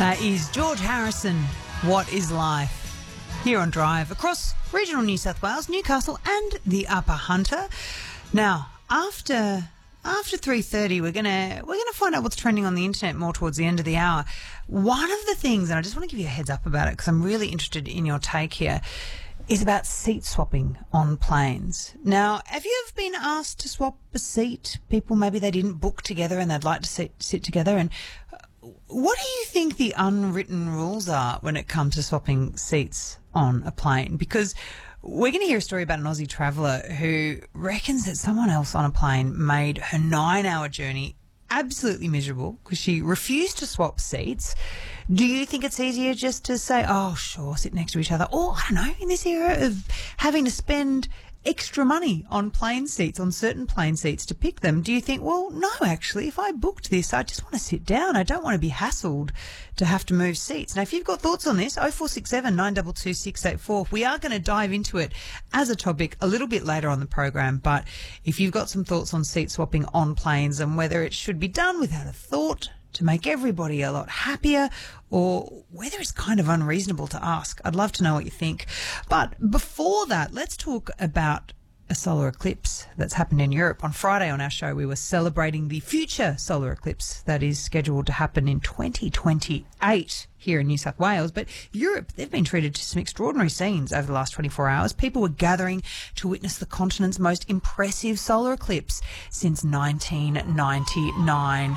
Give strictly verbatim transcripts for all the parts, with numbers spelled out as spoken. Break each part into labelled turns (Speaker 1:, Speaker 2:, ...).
Speaker 1: That is George Harrison, What is Life? Here on Drive, across regional New South Wales, Newcastle and the Upper Hunter. Now, after after three thirty, we're gonna we're gonna find out what's trending on the internet more towards the end of the hour. One of the things, and I just want to give you a heads up about it because I'm really interested in your take here, is about seat swapping on planes. Now, have you ever been asked to swap a seat? People, maybe they didn't book together and they'd like to sit, sit together. And what do you think the unwritten rules are when it comes to swapping seats on a plane? Because we're going to hear a story about an Aussie traveller who reckons that someone else on a plane made her nine-hour journey absolutely miserable because she refused to swap seats. Do you think it's easier just to say, oh, sure, sit next to each other? Or, I don't know, in this era of having to spend extra money on plane seats, on certain plane seats to pick them, do you think, well, no, actually, if I booked this, I just want to sit down. I don't want to be hassled to have to move seats. Now, if you've got thoughts on this, oh four six seven, nine two two, six eight four. We are going to dive into it as a topic a little bit later on the program, but if you've got some thoughts on seat swapping on planes and whether it should be done without a thought to make everybody a lot happier, or whether it's kind of unreasonable to ask, I'd love to know what you think. But before that, let's talk about a solar eclipse that's happened in Europe. On Friday on our show, we were celebrating the future solar eclipse that is scheduled to happen in twenty twenty-eight here in New South Wales. But Europe, they've been treated to some extraordinary scenes over the last twenty-four hours. People were gathering to witness the continent's most impressive solar eclipse since nineteen ninety-nine.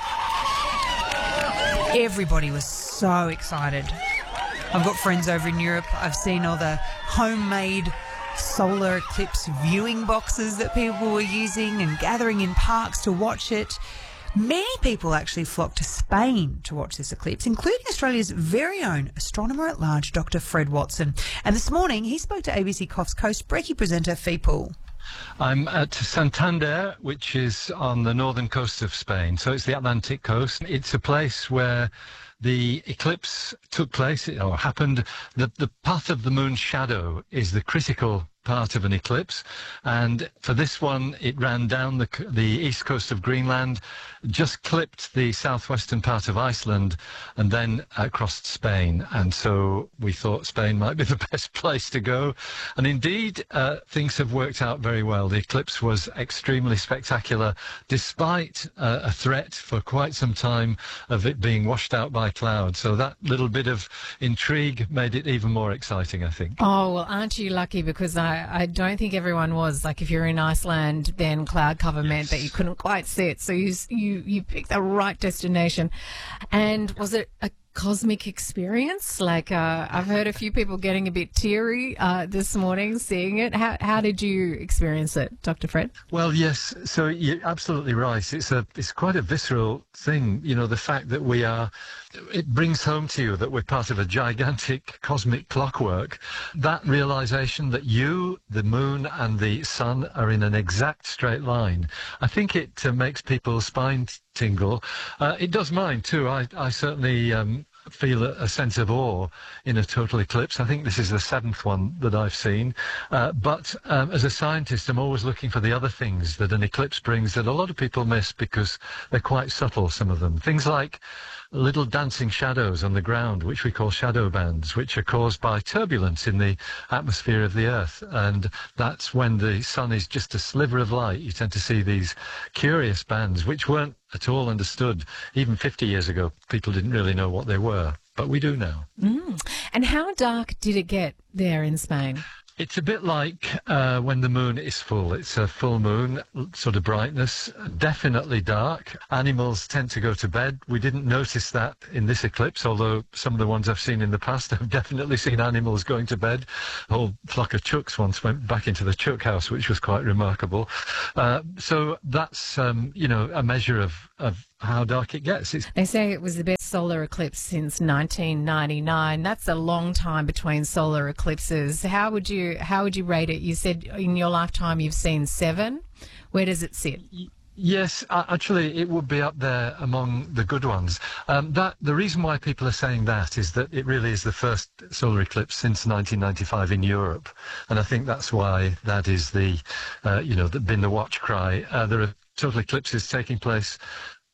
Speaker 1: Everybody was so excited. I've got friends over in Europe. I've seen all the homemade solar eclipse viewing boxes that people were using and gathering in parks to watch it. Many people actually flocked to Spain to watch this eclipse, including Australia's very own astronomer-at-large, Doctor Fred Watson. And this morning, he spoke to A B C Coffs Coast Brekkie presenter Fee Poole.
Speaker 2: I'm at Santander, which is on the northern coast of Spain. So it's the Atlantic coast. It's a place where the eclipse took place, or happened. The, the path of the moon's shadow is the critical part of an eclipse, and for this one it ran down the, the east coast of Greenland, just clipped the southwestern part of Iceland, and then across Spain. And so we thought Spain might be the best place to go, and indeed uh, things have worked out very well. The eclipse was extremely spectacular, despite uh, a threat for quite some time of it being washed out by clouds. So that little bit of intrigue made it even more exciting, I think.
Speaker 3: Oh, well, aren't you lucky? Because I I don't think everyone was. Like, if you're in Iceland, then cloud cover meant that you couldn't quite see it. So you you you picked the right destination. And was it a cosmic experience? Like, uh, I've heard a few people getting a bit teary uh, this morning seeing it. How how did you experience it, Doctor Fred?
Speaker 2: Well, yes. So you're absolutely right. It's a it's quite a visceral thing. You know, the fact that we are, it brings home to you that we're part of a gigantic cosmic clockwork. That realization that you, the moon and the sun are in an exact straight line, I think it uh, makes people's spine tingle. Uh, it does mine too. I, I certainly um, feel a, a sense of awe in a total eclipse. I think this is the seventh one that I've seen. Uh, but um, as a scientist, I'm always looking for the other things that an eclipse brings that a lot of people miss because they're quite subtle, some of them. Things like little dancing shadows on the ground, which we call shadow bands, which are caused by turbulence in the atmosphere of the Earth. And that's when the sun is just a sliver of light. You tend to see these curious bands, which weren't at all understood. Even fifty years ago, people didn't really know what they were, but we do now.
Speaker 3: Mm. And how dark did it get there in Spain?
Speaker 2: It's a bit like uh, when the moon is full. It's a full moon sort of brightness, definitely dark. Animals tend to go to bed. We didn't notice that in this eclipse, although some of the ones I've seen in the past, I've definitely seen animals going to bed. A whole flock of chooks once went back into the chook house, which was quite remarkable. Uh, so that's, um, you know, a measure of, of how dark it gets. It's
Speaker 3: They say it was the best solar eclipse since nineteen ninety-nine. That's a long time between solar eclipses. How would you how would you rate it? You said in your lifetime you've seen seven. Where does it sit?
Speaker 2: Yes, uh, actually, it would be up there among the good ones. Um, that the reason why people are saying that is that it really is the first solar eclipse since nineteen ninety-five in Europe, and I think that's why that is the, uh, you know, the, been the watch cry. Uh, there are total eclipses taking place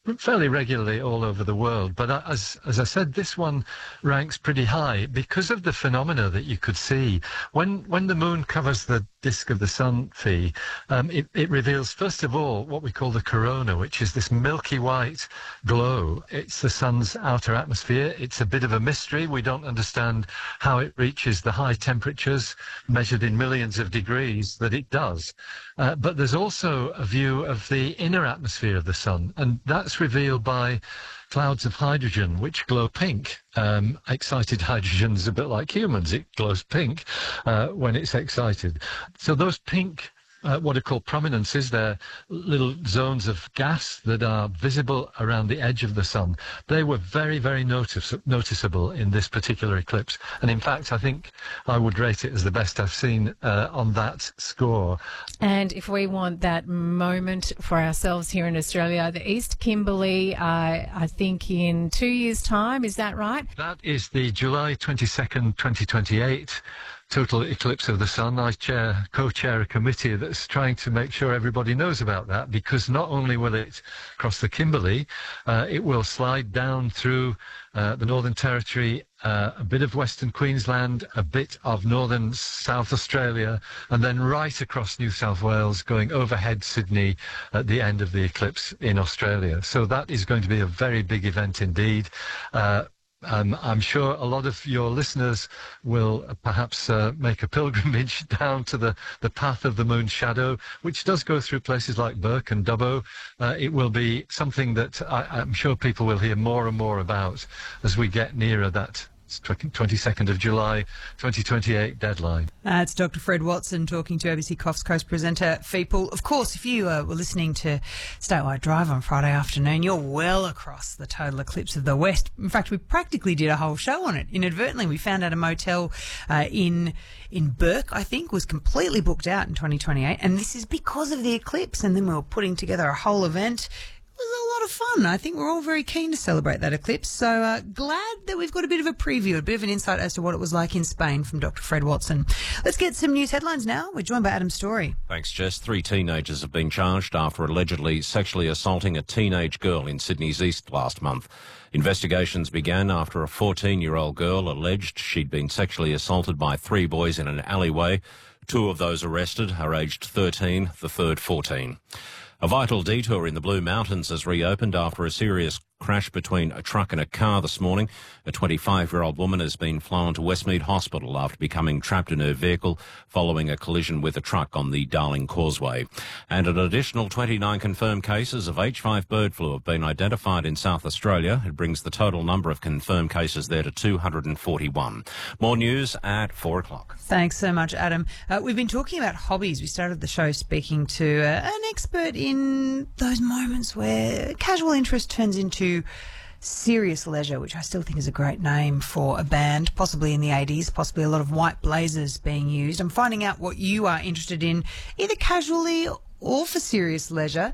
Speaker 2: fairly regularly all over the world. But as as I said, this one ranks pretty high because of the phenomena that you could see. When when the moon covers the disk of the sun, Fee, um, it, it reveals, first of all, what we call the corona, which is this milky white glow. It's the sun's outer atmosphere. It's a bit of a mystery. We don't understand how it reaches the high temperatures measured in millions of degrees that it does. Uh, but there's also a view of the inner atmosphere of the sun, and that's revealed by clouds of hydrogen which glow pink. Um, excited hydrogen's a bit like humans. It glows pink uh, when it's excited. So those pink Uh, what are called prominences, they're little zones of gas that are visible around the edge of the sun. They were very, very notice noticeable in this particular eclipse. And in fact, I think I would rate it as the best I've seen uh, on that score.
Speaker 3: And if we want that moment for ourselves here in Australia, the East Kimberley, uh, I think in two years' time, is that right?
Speaker 2: That is the July twenty-second, twenty twenty-eight total eclipse of the sun. I chair, co-chair a committee that's trying to make sure everybody knows about that, because not only will it cross the Kimberley, uh, it will slide down through uh, the Northern Territory, uh, a bit of Western Queensland, a bit of Northern South Australia, and then right across New South Wales, going overhead Sydney at the end of the eclipse in Australia. So that is going to be a very big event indeed. Uh, Um, I'm sure a lot of your listeners will uh, perhaps uh, make a pilgrimage down to the, the path of the moon's shadow, which does go through places like Burke and Dubbo. Uh, it will be something that I, I'm sure people will hear more and more about as we get nearer that twenty-second of July twenty twenty-eight deadline.
Speaker 1: Uh, it's Doctor Fred Watson talking to A B C Coffs Coast presenter Feeple. Of course, if you uh, were listening to Statewide Drive on Friday afternoon, you're well across the total eclipse of the West. In fact, we practically did a whole show on it. Inadvertently, we found out a motel uh, in in Burke, I think, was completely booked out in twenty twenty-eight, and this is because of the eclipse. And then we were putting together a whole event. It was a lot of fun. I think we're all very keen to celebrate that eclipse. So uh, glad that we've got a bit of a preview, a bit of an insight as to what it was like in Spain from Doctor Fred Watson. Let's get some news headlines now. We're joined by Adam Story.
Speaker 4: Thanks, Jess. Three teenagers have been charged after allegedly sexually assaulting a teenage girl in Sydney's East last month. Investigations began after a fourteen-year-old girl alleged she'd been sexually assaulted by three boys in an alleyway. Two of those arrested are aged thirteen, the third fourteen. A vital detour in the Blue Mountains has reopened after a serious crash between a truck and a car this morning. A twenty-five-year-old woman has been flown to Westmead Hospital after becoming trapped in her vehicle following a collision with a truck on the Darling Causeway. And an additional twenty-nine confirmed cases of H five bird flu have been identified in South Australia. It brings the total number of confirmed cases there to two hundred forty-one. More news at four o'clock.
Speaker 1: Thanks so much, Adam. Uh, we've been talking about hobbies. We started the show speaking to uh, an expert in those moments where casual interest turns into serious leisure, which I still think is a great name for a band, possibly in the eighties, possibly a lot of white blazers being used. I'm finding out what you are interested in, either casually or for serious leisure.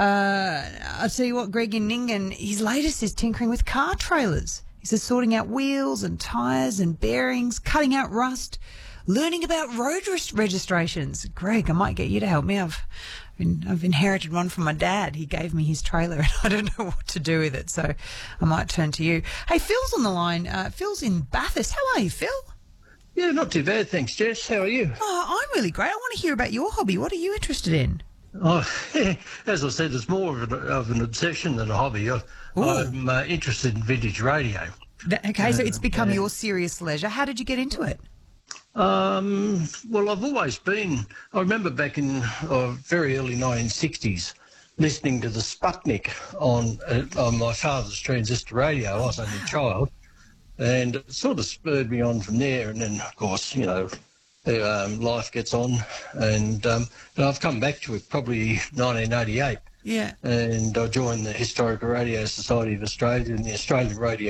Speaker 1: Uh, I'll tell you what, Greg in Ningen, his latest is tinkering with car trailers. He says sorting out wheels and tyres and bearings, cutting out rust, learning about road registrations. Greg, I might get you to help me. I've been, I've inherited one from my dad. He gave me his trailer and I don't know what to do with it, so I might turn to you. Hey, Phil's on the line. Uh, Phil's in Bathurst. How are you, Phil?
Speaker 5: Yeah, not too bad, thanks, Jess. How are you?
Speaker 1: Oh, I'm really great. I want to hear about your hobby. What are you interested in?
Speaker 5: Oh, as I said, it's more of an, of an obsession than a hobby. I, I'm uh, interested in vintage radio.
Speaker 1: Okay, so it's become uh, your serious leisure. How did you get into it?
Speaker 5: Um, well, I've always been, I remember back in uh, very early nineteen sixties, listening to the Sputnik on, uh, on my father's transistor radio. I was only a child, and it sort of spurred me on from there. And then, of course, you know, um, life gets on, and, um, and I've come back to it probably nineteen eighty-eight.
Speaker 1: Yeah.
Speaker 5: And I joined the Historical Radio Society of Australia and the Australian Radio